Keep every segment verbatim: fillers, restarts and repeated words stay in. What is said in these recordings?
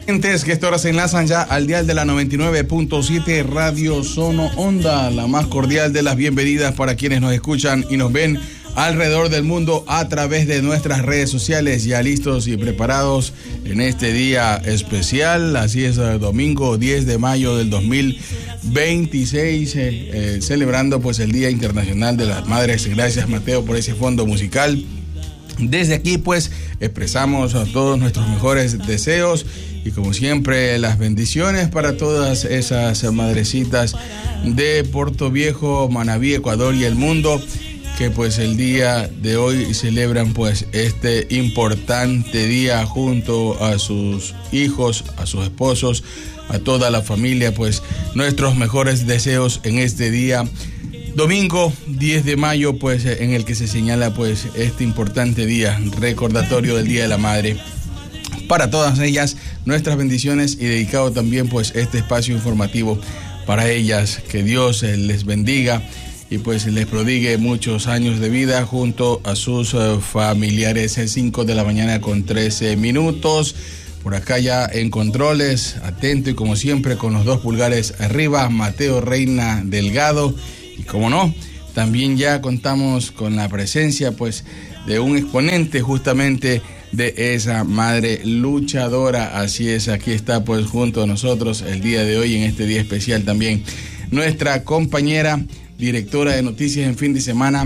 Que esta hora se enlazan ya al dial de la noventa y nueve punto siete Radio Sono Onda, la más cordial de las bienvenidas para quienes nos escuchan y nos ven alrededor del mundo a través de nuestras redes sociales, ya listos y preparados en este día especial. Así es, domingo diez de mayo del dos mil veintiséis, eh, eh, celebrando pues el Día Internacional de las Madres. Gracias, Mateo, por ese fondo musical. Desde aquí pues expresamos a todos nuestros mejores deseos y como siempre las bendiciones para todas esas madrecitas de Puerto Viejo, Manabí, Ecuador y el mundo, que pues el día de hoy celebran pues este importante día junto a sus hijos, a sus esposos, a toda la familia. Pues nuestros mejores deseos en este día domingo diez de mayo, pues en el que se señala pues este importante día recordatorio del Día de la Madre. Para todas ellas nuestras bendiciones y dedicado también pues este espacio informativo para ellas. Que Dios les bendiga y pues les prodigue muchos años de vida junto a sus uh, familiares. Es cinco de la mañana con trece minutos. Por acá ya en controles, atento y como siempre con los dos pulgares arriba, Mateo Reina Delgado. Y como no, también ya contamos con la presencia pues de un exponente justamente de esa madre luchadora. Así es, aquí está pues junto a nosotros el día de hoy en este día especial también nuestra compañera, directora de Noticias en Fin de Semana,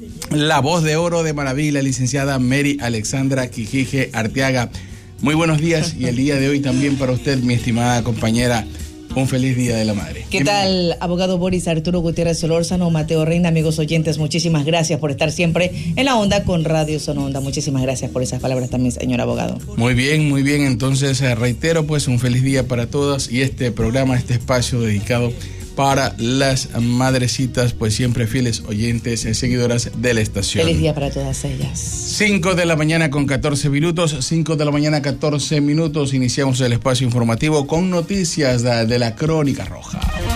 la voz de oro de Manabí, la licenciada Mary Alexandra Quijije Arteaga. Muy buenos días y el día de hoy también para usted, mi estimada compañera, un feliz Día de la Madre. ¿Qué tal, abogado Boris Arturo Gutiérrez Solórzano, Mateo Reina, amigos oyentes? Muchísimas gracias por estar siempre en la onda con Radio Sono Onda. Muchísimas gracias por esas palabras también, señor abogado. Muy bien, muy bien. Entonces, reitero, pues, un feliz día para todas y este programa, este espacio dedicado para las madrecitas, pues siempre fieles oyentes, seguidoras de la estación. Feliz día para todas ellas. cinco de la mañana con catorce minutos, cinco de la mañana catorce minutos, iniciamos el espacio informativo con noticias de, de la Crónica Roja.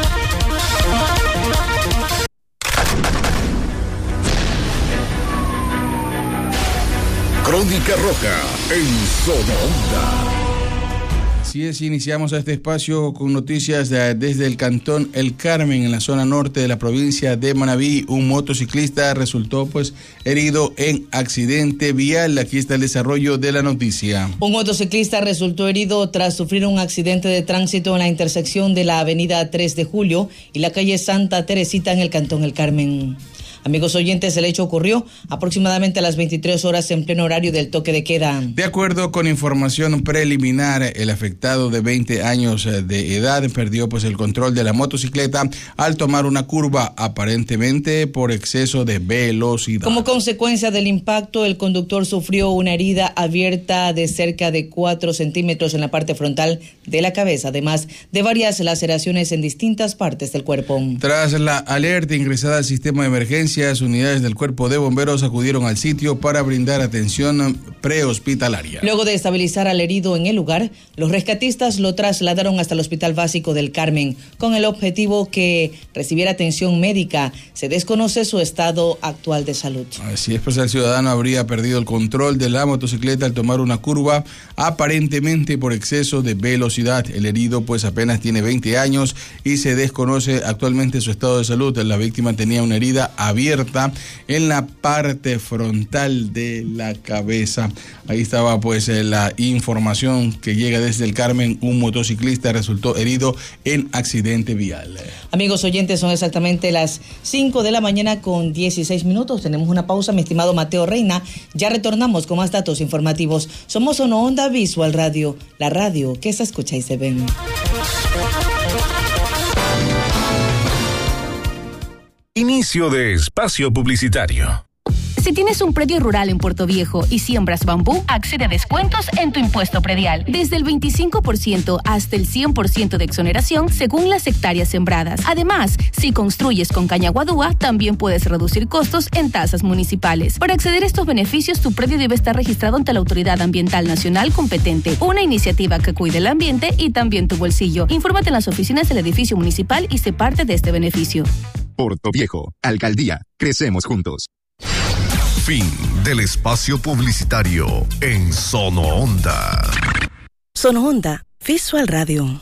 Crónica Roja en Sono Onda. Así es, iniciamos este espacio con noticias de, desde el cantón El Carmen, en la zona norte de la provincia de Manabí. Un motociclista resultó pues herido en accidente vial. Aquí está el desarrollo de la noticia. Un motociclista resultó herido tras sufrir un accidente de tránsito en la intersección de la avenida tres de julio y la calle Santa Teresita en el cantón El Carmen. Amigos oyentes, el hecho ocurrió aproximadamente a las veintitrés horas en pleno horario del toque de queda. De acuerdo con información preliminar, el afectado de veinte años de edad perdió pues el control de la motocicleta al tomar una curva, aparentemente por exceso de velocidad. Como consecuencia del impacto, el conductor sufrió una herida abierta de cerca de cuatro centímetros en la parte frontal de la cabeza, además de varias laceraciones en distintas partes del cuerpo. Tras la alerta ingresada al sistema de emergencia, unidades del Cuerpo de Bomberos acudieron al sitio para brindar atención prehospitalaria. Luego de estabilizar al herido en el lugar, los rescatistas lo trasladaron hasta el Hospital Básico del Carmen con el objetivo que recibiera atención médica. Se desconoce su estado actual de salud. Así es, pues el ciudadano habría perdido el control de la motocicleta al tomar una curva, aparentemente por exceso de velocidad. El herido pues apenas tiene veinte años y se desconoce actualmente su estado de salud. La víctima tenía una herida abierta en la parte frontal de la cabeza. Ahí estaba pues la información que llega desde el Carmen. Un motociclista resultó herido en accidente vial. Amigos oyentes, son exactamente las cinco de la mañana con dieciséis minutos. Tenemos una pausa, mi estimado Mateo Reina. Ya retornamos con más datos informativos. Somos Sono Onda Visual Radio, la radio que se escucha y se ve. Inicio de espacio publicitario. Si tienes un predio rural en Puerto Viejo y siembras bambú, accede a descuentos en tu impuesto predial, desde el veinticinco por ciento hasta el cien por ciento de exoneración según las hectáreas sembradas. Además, si construyes con caña guadúa, también puedes reducir costos en tasas municipales. Para acceder a estos beneficios, tu predio debe estar registrado ante la Autoridad Ambiental Nacional competente, una iniciativa que cuide el ambiente y también tu bolsillo. Infórmate en las oficinas del edificio municipal y sé parte de este beneficio. Puerto Viejo, Alcaldía, crecemos juntos. Fin del espacio publicitario en Sono Onda. Sono Onda Visual Radio.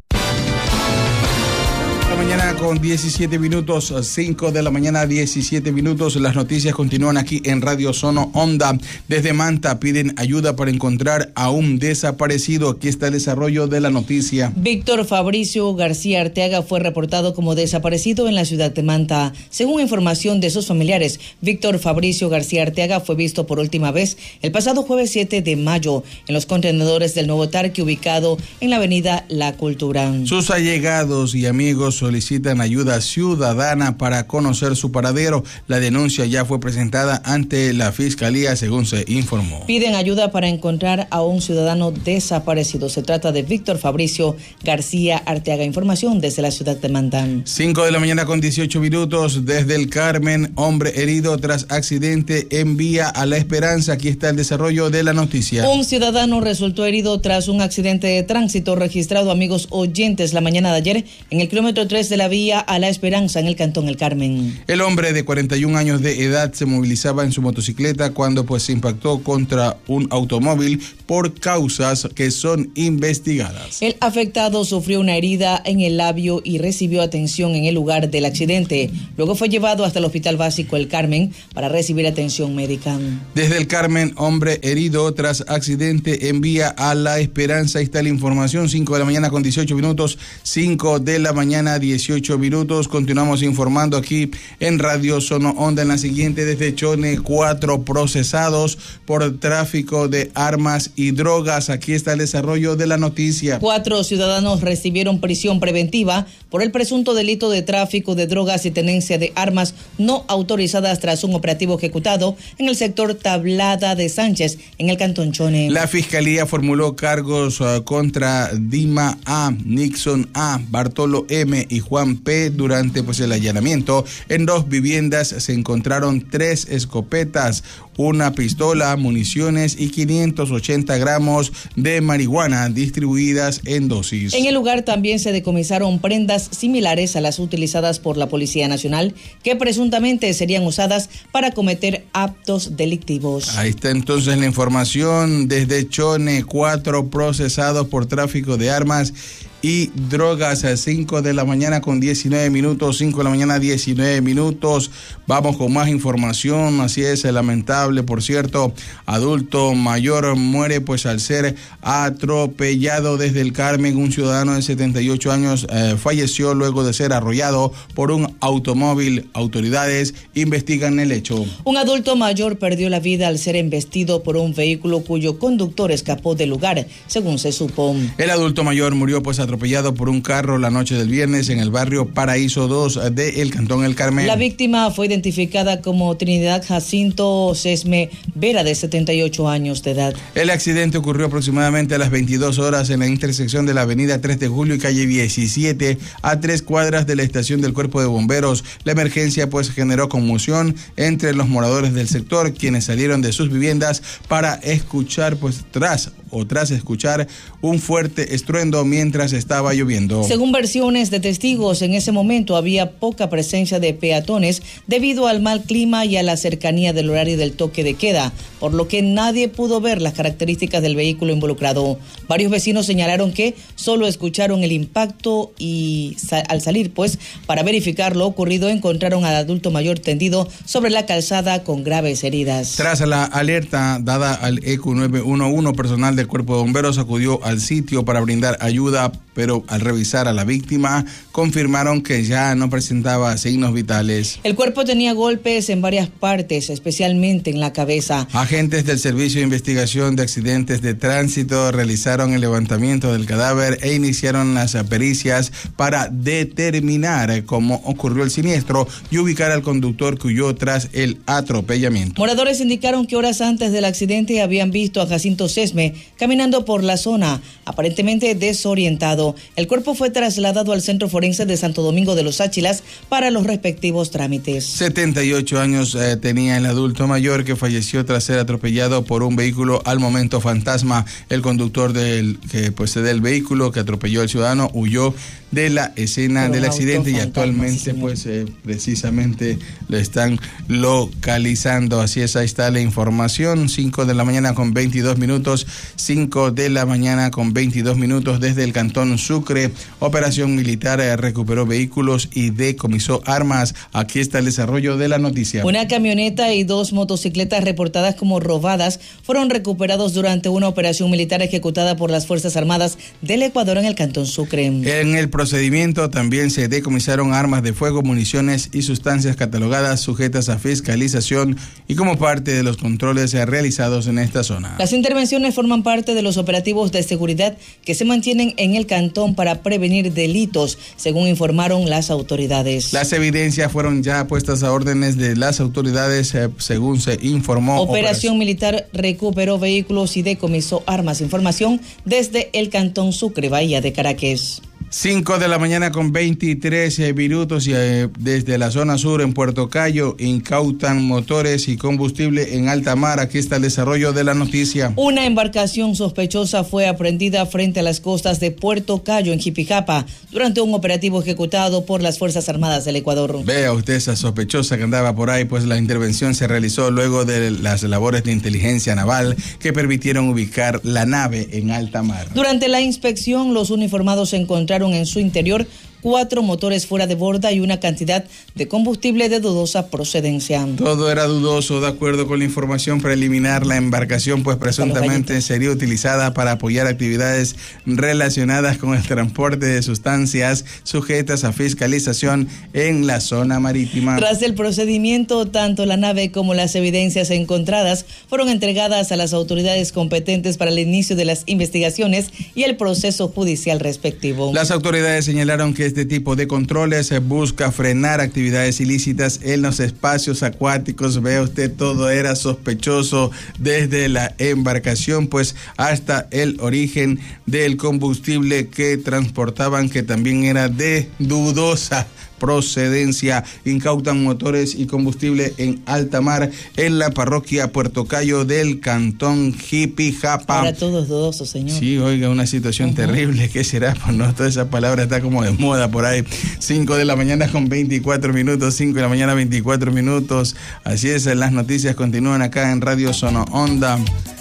Mañana con diecisiete minutos, cinco de la mañana, diecisiete minutos. Las noticias continúan aquí en Radio Sono Onda. Desde Manta piden ayuda para encontrar a un desaparecido. Aquí está el desarrollo de la noticia. Víctor Fabricio García Arteaga fue reportado como desaparecido en la ciudad de Manta. Según información de sus familiares, Víctor Fabricio García Arteaga fue visto por última vez el pasado jueves siete de mayo en los contenedores del Nuevo Tarque ubicado en la avenida La Cultura. Sus allegados y amigos solicitan ayuda ciudadana para conocer su paradero. La denuncia ya fue presentada ante la Fiscalía, según se informó. Piden ayuda para encontrar a un ciudadano desaparecido. Se trata de Víctor Fabricio García Arteaga. Información desde la ciudad de Manta. cinco de la mañana con dieciocho minutos. Desde el Carmen, hombre herido tras accidente en Vía a La Esperanza. Aquí está el desarrollo de la noticia. Un ciudadano resultó herido tras un accidente de tránsito registrado, amigos oyentes, la mañana de ayer en el kilómetro tres de la Vía a La Esperanza en el cantón El Carmen. El hombre de cuarenta y un años de edad se movilizaba en su motocicleta cuando pues se impactó contra un automóvil por causas que son investigadas. El afectado sufrió una herida en el labio y recibió atención en el lugar del accidente. Luego fue llevado hasta el Hospital Básico El Carmen para recibir atención médica. Desde el Carmen, hombre herido tras accidente en Vía a La Esperanza. Ahí está la información. cinco de la mañana con dieciocho minutos. cinco de la mañana dieciocho minutos. Continuamos informando aquí en Radio Sono Onda. En la siguiente, desde Chone, cuatro procesados por tráfico de armas y drogas. Aquí está el desarrollo de la noticia. Cuatro ciudadanos recibieron prisión preventiva por el presunto delito de tráfico de drogas y tenencia de armas no autorizadas tras un operativo ejecutado en el sector Tablada de Sánchez, en el cantón Chone. La Fiscalía formuló cargos uh, contra Dima A, Nixon A, Bartolo M y Juan P. Durante pues el allanamiento en dos viviendas se encontraron tres escopetas, una pistola, municiones y quinientos ochenta gramos de marihuana distribuidas en dosis. En el lugar también se decomisaron prendas similares a las utilizadas por la Policía Nacional, que presuntamente serían usadas para cometer actos delictivos. Ahí está entonces la información. Desde Chone, cuatro procesados por tráfico de armas y drogas. A cinco de la mañana con diecinueve minutos, cinco de la mañana diecinueve minutos. Vamos con más información. Así es, lamentable, por cierto, adulto mayor muere pues al ser atropellado. Desde el Carmen, un ciudadano de setenta y ocho años eh, falleció luego de ser arrollado por un automóvil. Autoridades investigan el hecho. Un adulto mayor perdió la vida al ser embestido por un vehículo cuyo conductor escapó del lugar, según se supo. El adulto mayor murió pues atropellado atropellado por un carro la noche del viernes en el barrio Paraíso dos de el cantón El Carmen. La víctima fue identificada como Trinidad Jacinto Sesme Vera, de setenta y ocho años de edad. El accidente ocurrió aproximadamente a las veintidós horas en la intersección de la avenida tres de julio y calle diecisiete, a tres cuadras de la estación del Cuerpo de Bomberos. La emergencia pues generó conmoción entre los moradores del sector, quienes salieron de sus viviendas para escuchar pues tras o tras escuchar un fuerte estruendo mientras estaba lloviendo. Según versiones de testigos, en ese momento había poca presencia de peatones debido al mal clima y a la cercanía del horario del toque de queda, por lo que nadie pudo ver las características del vehículo involucrado. Varios vecinos señalaron que solo escucharon el impacto y sa- al salir pues para verificar lo ocurrido encontraron al adulto mayor tendido sobre la calzada con graves heridas. Tras la alerta dada al E Q nueve uno uno, personal del Cuerpo de Bomberos acudió al sitio para brindar ayuda, pero al revisar a la víctima confirmaron que ya no presentaba signos vitales. El cuerpo tenía golpes en varias partes, especialmente en la cabeza. Agentes del Servicio de Investigación de Accidentes de Tránsito realizaron el levantamiento del cadáver e iniciaron las pericias para determinar cómo ocurrió el siniestro y ubicar al conductor que huyó tras el atropellamiento. Moradores indicaron que horas antes del accidente habían visto a Jacinto Sesme caminando por la zona, aparentemente desorientado. atropellado. El cuerpo fue trasladado al Centro Forense de Santo Domingo de los Áchilas para los respectivos trámites. setenta y ocho años eh, tenía el adulto mayor que falleció tras ser atropellado por un vehículo al momento fantasma. El conductor del que posee el vehículo que atropelló al ciudadano huyó de la escena del accidente y actualmente sí, pues eh, precisamente lo están localizando. Así es, ahí está la información. cinco de la mañana con veintidós minutos, cinco de la mañana con veintidós minutos desde el Cantón Sucre. Operación militar eh, recuperó vehículos y decomisó armas. Aquí está el desarrollo de la noticia. Una camioneta y dos motocicletas reportadas como robadas fueron recuperados durante una operación militar ejecutada por las Fuerzas Armadas del Ecuador en el Cantón Sucre. En el procedimiento también se decomisaron armas de fuego, municiones y sustancias catalogadas sujetas a fiscalización y como parte de los controles realizados en esta zona. Las intervenciones forman parte de los operativos de seguridad que se mantienen en el cantón para prevenir delitos, según informaron las autoridades. Las evidencias fueron ya puestas a órdenes de las autoridades, eh, según se informó. Operación militar recuperó vehículos y decomisó armas. Información desde el Cantón Sucre, Bahía de Caracas. cinco de la mañana con veintitrés minutos y eh, desde la zona sur en Puerto Cayo incautan motores y combustible en alta mar. Aquí está el desarrollo de la noticia. Una embarcación sospechosa fue aprehendida frente a las costas de Puerto Cayo en Jipijapa durante un operativo ejecutado por las Fuerzas Armadas del Ecuador. Vea usted esa sospechosa que andaba por ahí, pues la intervención se realizó luego de las labores de inteligencia naval que permitieron ubicar la nave en alta mar. Durante la inspección, los uniformados encontraron en su interior cuatro motores fuera de borda y una cantidad de combustible de dudosa procedencia. Todo era dudoso. De acuerdo con la información preliminar, la embarcación pues presuntamente sería utilizada para apoyar actividades relacionadas con el transporte de sustancias sujetas a fiscalización en la zona marítima. Tras el procedimiento, tanto la nave como las evidencias encontradas fueron entregadas a las autoridades competentes para el inicio de las investigaciones y el proceso judicial respectivo. Las autoridades señalaron que este tipo de controles se busca frenar actividades ilícitas en los espacios acuáticos. Vea usted, todo era sospechoso desde la embarcación pues hasta el origen del combustible que transportaban, que también era de dudosa procedencia. Incautan motores y combustible en alta mar en la parroquia Puerto Cayo del Cantón Jipijapa. Para todos dudosos, señor. Sí, oiga, una situación uh-huh. terrible. ¿Qué será? Pues no, toda esa palabra está como de moda por ahí. cinco de la mañana con veinticuatro minutos, cinco de la mañana veinticuatro minutos. Así es, las noticias continúan acá en Radio Sono Onda.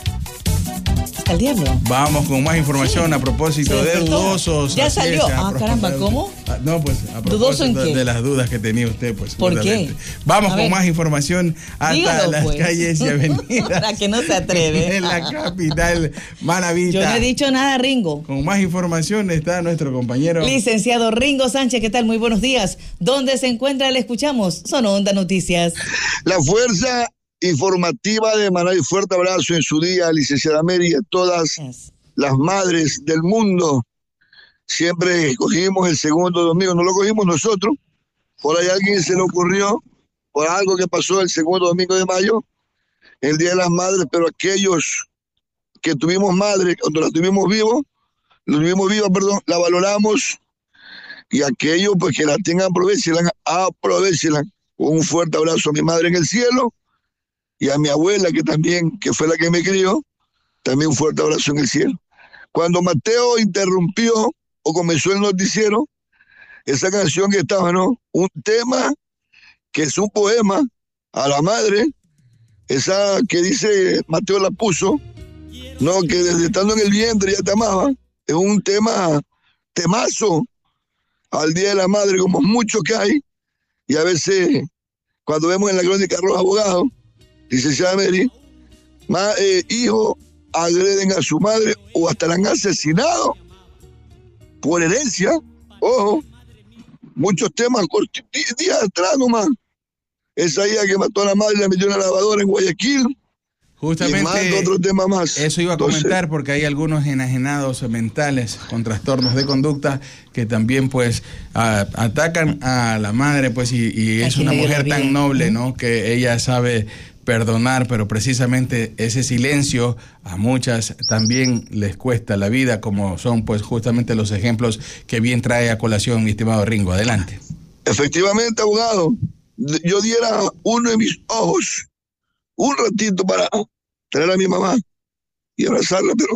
Al diablo. Vamos con más información sí. a propósito de dudosos. Ya salió. Es, ah, caramba, ¿cómo? No, pues a propósito de, de las dudas que tenía usted, pues. ¿Por qué? Vamos a con ver. más información hasta Dígalo, las pues. calles y avenidas. Para que no se atreve. En la capital Manabita. Yo no he dicho nada, Ringo. Con más información está nuestro compañero licenciado Ringo Sánchez. ¿Qué tal? Muy buenos días. ¿Dónde se encuentra? Le escuchamos. Sono Onda Noticias. La fuerza informativa de Manaví. Fuerte abrazo en su día, licenciada Mary, y a todas yes. las madres del mundo. Siempre escogimos el segundo domingo, no lo cogimos nosotros, por ahí a alguien se le ocurrió, por algo que pasó el segundo domingo de mayo, el Día de las Madres, pero aquellos que tuvimos madre, cuando la tuvimos vivo, la tuvimos viva, perdón, la valoramos, y aquellos pues que la tengan, aprovechenla, aprovechenla. Un fuerte abrazo a mi madre en el cielo, y a mi abuela, que también, que fue la que me crió, también un fuerte abrazo en el cielo. Cuando Mateo interrumpió o comenzó el noticiero, esa canción que estaba, ¿no? Un tema que es un poema a la madre, esa que dice, Mateo la puso, ¿no? Que desde estando en el vientre ya te amaba, es un tema, temazo al Día de la Madre, como mucho que hay, y a veces, cuando vemos en la crónica de los abogados, licenciada Mary, más eh, hijos agreden a su madre o hasta la han asesinado por herencia. Ojo, muchos temas, días atrás nomás. Esa hija que mató a la madre y la metió en la lavadora en Guayaquil. Justamente y más otro tema más. Eso iba a comentar. Entonces, porque hay algunos enajenados mentales con trastornos de conducta que también pues a, atacan a la madre pues y, y es una mujer tan noble, ¿no? Que ella sabe perdonar, pero precisamente ese silencio a muchas también les cuesta la vida, como son pues justamente los ejemplos que bien trae a colación mi estimado Ringo. Adelante. Efectivamente, abogado, yo diera uno de mis ojos un ratito para traer a mi mamá y abrazarla, pero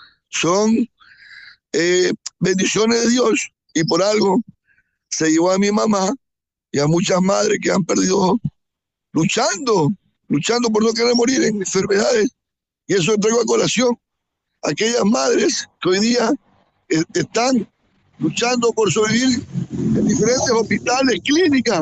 son eh, bendiciones de Dios, y por algo se llevó a mi mamá y a muchas madres que han perdido luchando, luchando por no querer morir en enfermedades, y eso traigo a colación aquellas madres que hoy día eh, están luchando por sobrevivir en diferentes hospitales, clínicas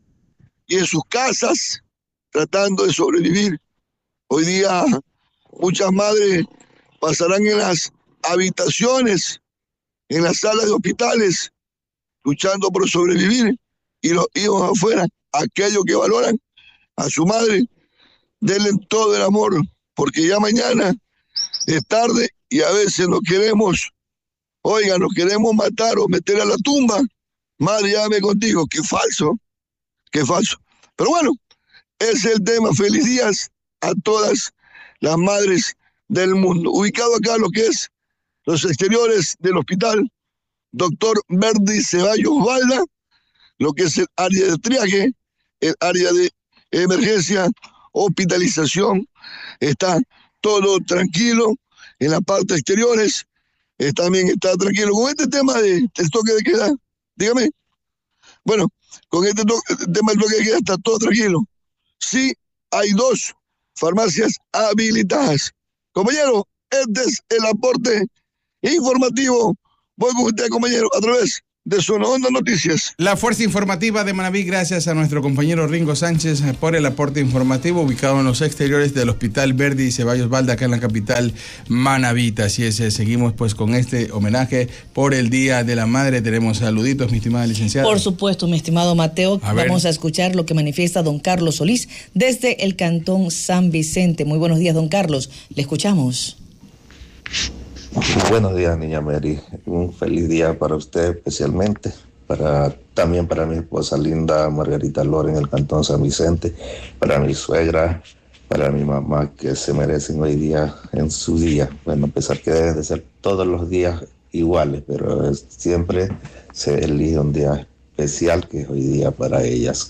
y en sus casas, tratando de sobrevivir. Hoy día muchas madres pasarán en las habitaciones, en las salas de hospitales, luchando por sobrevivir, y los hijos afuera, aquellos que valoran a su madre, denle todo el amor, porque ya mañana es tarde y a veces nos queremos, oiga, nos queremos matar o meter a la tumba. Madre, llámame contigo, qué falso, qué falso. Pero bueno, ese es el tema. Feliz días a todas las madres del mundo. Ubicado acá lo que es los exteriores del hospital Doctor Verdi Ceballos Balda, lo que es el área de triaje, el área de emergencia, hospitalización, está todo tranquilo. En la parte exteriores eh, también está tranquilo. Con este tema de, del toque de queda, dígame, bueno, con este to tema del toque de queda está todo tranquilo. Sí, hay dos farmacias habilitadas. Compañero, este es el aporte informativo. Voy con usted, compañero, a través de Zona Onda Noticias. La fuerza informativa de Manaví, gracias a nuestro compañero Ringo Sánchez por el aporte informativo, ubicado en los exteriores del Hospital Verdi Ceballos Balda, acá en la capital manavita. Así es, seguimos pues con este homenaje por el Día de la Madre. Tenemos saluditos, mi estimada licenciada. Por supuesto, mi estimado Mateo. A Vamos ver. a escuchar lo que manifiesta don Carlos Solís desde el Cantón San Vicente. Muy buenos días, don Carlos. Le escuchamos. Buenos días, niña Mary. Un feliz día para usted especialmente, para también para mi esposa linda Margarita Lora en el Cantón San Vicente, para mi suegra, para mi mamá, que se merecen hoy día en su día. Bueno, a pesar que deben de ser todos los días iguales, pero es, siempre se elige un día especial, que es hoy día para ellas.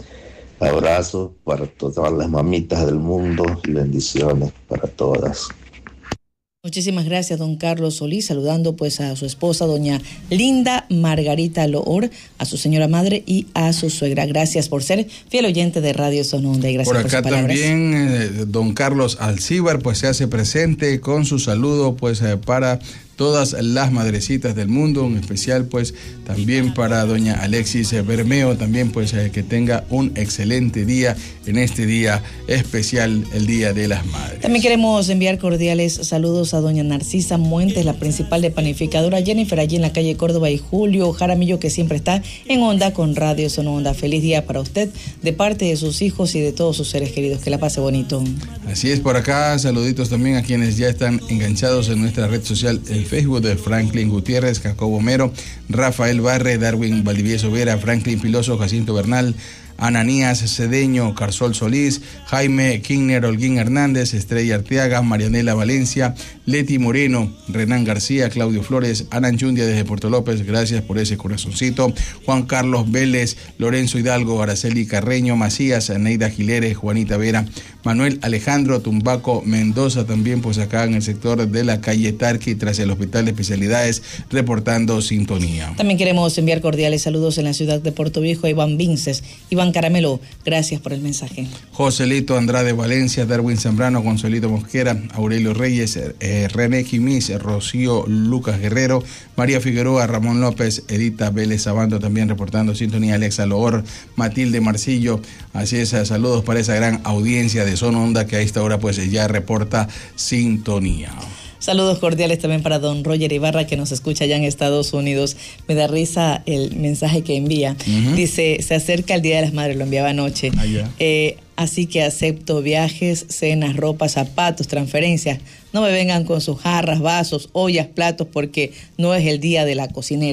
Abrazo para todas las mamitas del mundo y bendiciones para todas. Muchísimas gracias, don Carlos Solís, saludando pues a su esposa, doña Linda Margarita Loor, a su señora madre y a su suegra. Gracias por ser fiel oyente de Radio Zona Onda y gracias por, por acá también eh, don Carlos Alcíbar pues se hace presente con su saludo pues eh, para todas las madrecitas del mundo, en especial pues también para doña Alexis Bermeo, también pues eh, que tenga un excelente día en este día especial, el Día de las Madres. También queremos enviar cordiales saludos a doña Narcisa Muentes, la principal de panificadora Jennifer, allí en la calle Córdoba, y Julio Jaramillo, que siempre está en onda con Radio Zona Onda. Feliz día para usted, de parte de sus hijos y de todos sus seres queridos, que la pase bonito. Así es, por acá saluditos también a quienes ya están enganchados en nuestra red social, el Facebook de Franklin Gutiérrez, Jacobo Mero, Rafael Barre, Darwin Valdivieso Vera, Franklin Piloso, Jacinto Bernal, Ananías Cedeño, Carsol Solís, Jaime Kirchner, Holguín Hernández, Estrella Arteaga, Marianela Valencia, Leti Moreno, Renán García, Claudio Flores, Ana Anchundia desde Puerto López, gracias por ese corazoncito, Juan Carlos Vélez, Lorenzo Hidalgo, Araceli Carreño, Macías, Neida Gileres, Juanita Vera, Manuel Alejandro Tumbaco Mendoza, también pues acá en el sector de la calle Tarqui, tras el Hospital de Especialidades, reportando sintonía. También queremos enviar cordiales saludos en la ciudad de Puerto Viejo a Iván Vinces, Iván Caramelo, gracias por el mensaje. Joselito Andrade Valencia, Darwin Zambrano, Gonzalito Mosquera, Aurelio Reyes, eh, René Quimis, Rocío Lucas Guerrero, María Figueroa, Ramón López, Edita Vélez Abando, también reportando sintonía, Alexa Loor, Matilde Marcillo. Así es, saludos para esa gran audiencia de Zona Onda que a esta hora pues ya reporta sintonía. Saludos cordiales también para don Roger Ibarra, que nos escucha allá en Estados Unidos. Me da risa el mensaje que envía. Uh-huh. Dice, se acerca el Día de las Madres, lo enviaba anoche. Ah, yeah. eh, así que acepto viajes, cenas, ropa, zapatos, transferencias. No me vengan con sus jarras, vasos, ollas, platos, porque no es el día de la cocinera.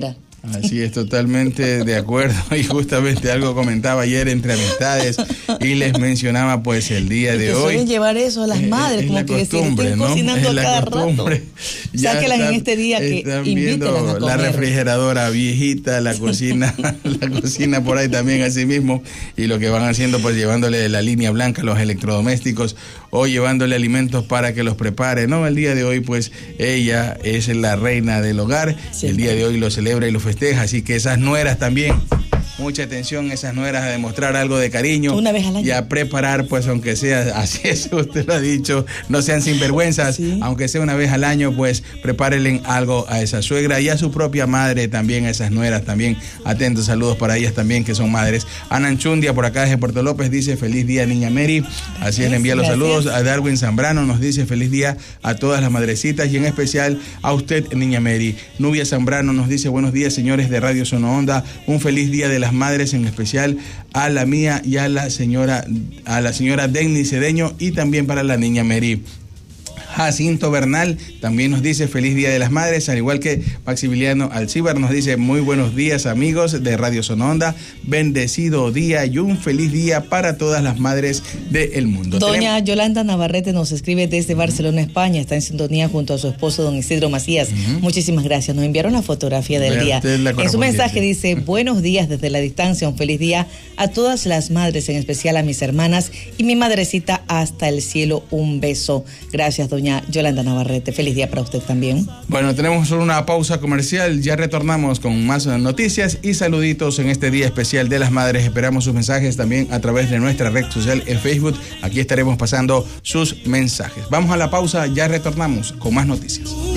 Así es, totalmente de acuerdo. Y justamente algo comentaba ayer entre amistades y les mencionaba pues el día de hoy. Suelen llevar eso a las madres, es, es como que costumbre, decir, estoy ¿no? cocinando es a cada rato. Sáquelas en este día que invítenlas a comer. La refrigeradora viejita, la cocina, la cocina por ahí también así mismo, y lo que van haciendo pues llevándole la línea blanca, los electrodomésticos, o llevándole alimentos para que los prepare. No, el día de hoy pues ella es la reina del hogar, sí, el día de hoy lo celebra y lo festeja, así que esas nueras también, mucha atención, esas nueras, a demostrar algo de cariño. Una vez al año. Y a preparar, pues aunque sea, así es, usted lo ha dicho, no sean sinvergüenzas, sí, aunque sea una vez al año, pues prepárenle algo a esa suegra y a su propia madre también, a esas nueras también. Atentos, saludos para ellas también, que son madres. Ana Anchundia, por acá desde Puerto López, dice feliz día, niña Mary. Así es, le envía los saludos. A Darwin Zambrano nos dice feliz día a todas las madrecitas y en especial a usted, niña Mary. Nubia Zambrano nos dice buenos días, señores de Radio Sono Onda, un feliz día de las madres, en especial a la mía y a la señora a la señora Denny Cedeño y también para la niña Mary. Jacinto Bernal también nos dice feliz día de las madres, al igual que Maximiliano Alcíbar nos dice muy buenos días amigos de Radio Sono Onda, bendecido día y un feliz día para todas las madres del mundo. Doña Tenemos... Yolanda Navarrete nos escribe desde Barcelona, España, está en sintonía junto a su esposo don Isidro Macías. Uh-huh. Muchísimas gracias, nos enviaron la fotografía del Vea día. En su mensaje dice buenos días desde la distancia, un feliz día a todas las madres, en especial a mis hermanas y mi madrecita hasta el cielo, un beso. Gracias, doña Yolanda Navarrete, feliz día para usted también. Bueno, tenemos una pausa comercial, ya retornamos con más noticias y saluditos en este día especial de las madres. Esperamos sus mensajes también a través de nuestra red social en Facebook, aquí estaremos pasando sus mensajes. Vamos a la pausa, ya retornamos con más noticias.